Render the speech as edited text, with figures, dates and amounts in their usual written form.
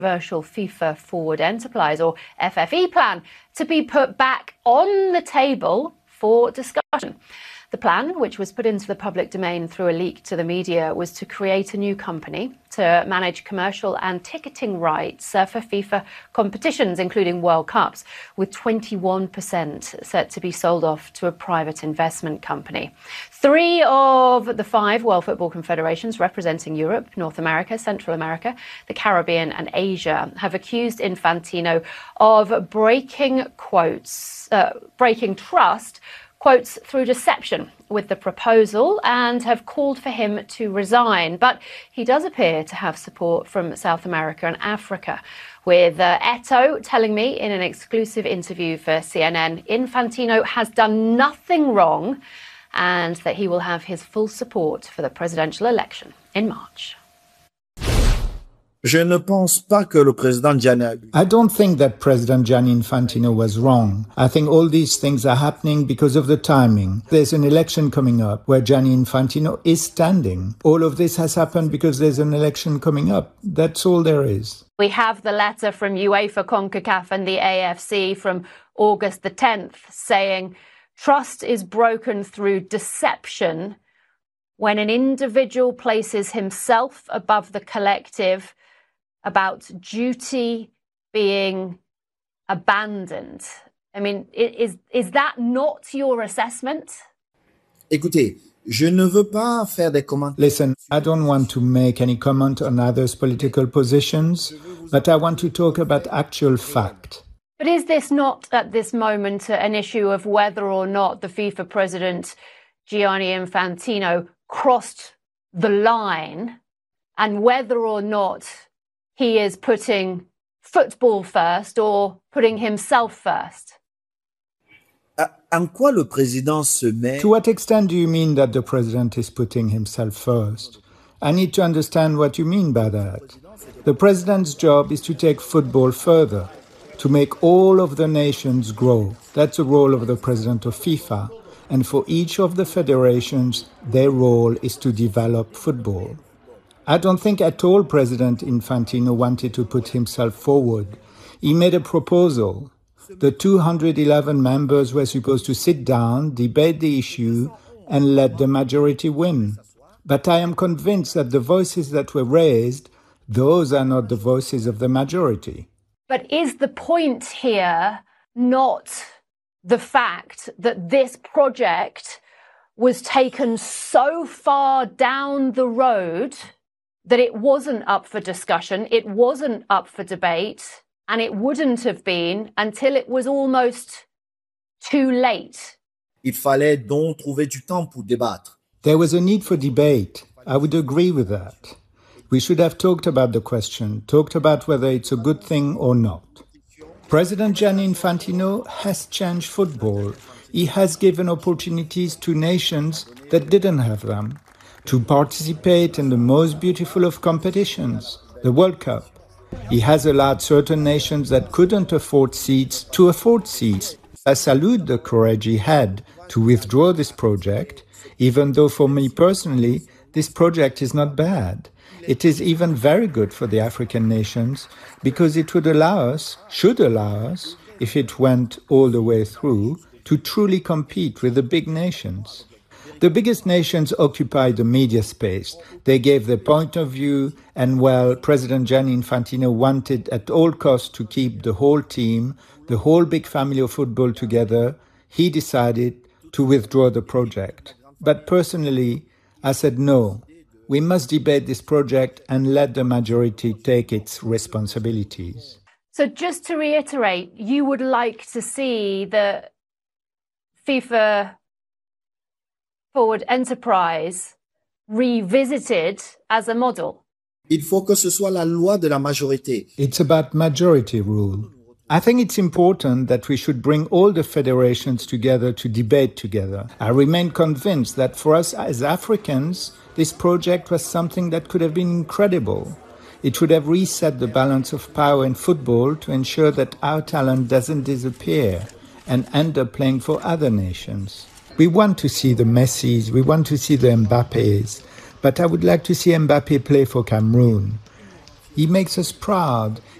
controversial FIFA Forward Enterprise, or FFE plan, to be put back on the table for discussion. The plan, which was put into the public domain through a leak to the media, was to create a new company to manage commercial and ticketing rights for FIFA competitions, including World Cups, with 21% set to be sold off to a private investment company. 3 of the 5 World Football Confederations representing Europe, North America, Central America, the Caribbean and Asia have accused Infantino of breaking trust, quotes, through deception with the proposal, and have called for him to resign. But he does appear to have support from South America and Africa, with Eto'o telling me in an exclusive interview for CNN, Infantino has done nothing wrong and that he will have his full support for the presidential election in March. Je ne pense pas que le président Gianni... I don't think that President Gianni Infantino was wrong. I think all these things are happening because of the timing. There's an election coming up where Gianni Infantino is standing. All of this has happened because there's an election coming up. That's all there is. We have the letter from UEFA, CONCACAF and the AFC from August the 10th saying trust is broken through deception when an individual places himself above the collective, about duty being abandoned. I mean, is that not your assessment? Écoutez, je ne veux pas faire des commentaires. Listen, I don't want to make any comment on others' political positions, but I want to talk about actual fact. But is this not, at this moment, an issue of whether or not the FIFA president, Gianni Infantino, crossed the line, and whether or not he is putting football first or putting himself first? En quoi le président se met? To what extent do you mean that the president is putting himself first? I need to understand what you mean by that. The president's job is to take football further, to make all of the nations grow. That's the role of the president of FIFA. And for each of the federations, their role is to develop football. I don't think at all President Infantino wanted to put himself forward. He made a proposal. The 211 members were supposed to sit down, debate the issue, and let the majority win. But I am convinced that the voices that were raised, those are not the voices of the majority. But is the point here not the fact that this project was taken so far down the road that it wasn't up for discussion, it wasn't up for debate, and it wouldn't have been until it was almost too late? Il fallait donc trouver du temps pour débattre. There was a need for debate. I would agree with that. We should have talked about the question, talked about whether it's a good thing or not. President Gianni Infantino has changed football. He has given opportunities to nations that didn't have them to participate in the most beautiful of competitions, the World Cup. He has allowed certain nations that couldn't afford seats to afford seats. I salute the courage he had to withdraw this project, even though for me personally, this project is not bad. It is even very good for the African nations because it would allow us, should allow us, if it went all the way through, to truly compete with the big nations. The biggest nations occupy the media space. They gave their point of view, and while President Gianni Infantino wanted at all costs to keep the whole team, the whole big family of football together, he decided to withdraw the project. But personally, I said no. We must debate this project and let the majority take its responsibilities. So just to reiterate, you would like to see the FIFA Forward Enterprise revisited as a model? Il faut que ce soit la loi de la majorité. It's about majority rule. I think it's important that we should bring all the federations together to debate together. I remain convinced that for us as Africans, this project was something that could have been incredible. It would have reset the balance of power in football to ensure that our talent doesn't disappear and end up playing for other nations. We want to see the Messis, we want to see the Mbappés, but I would like to see Mbappé play for Cameroon. He makes us proud.